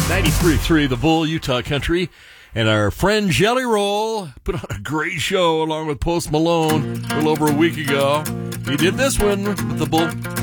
93.3 The Bull, Utah Country. And our friend Jelly Roll put on a great show along with Post Malone a little over a week ago. He did this one with the Bull.